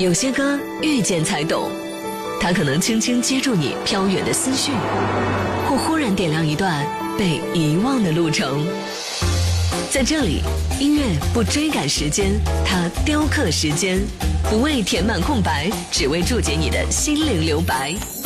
有些歌遇见才懂，它可能轻轻接住你飘远的思绪，或忽然点亮一段被遗忘的路程。在这里，音乐不追赶时间，它雕刻时间，不为填满空白，只为注解你的心灵留白。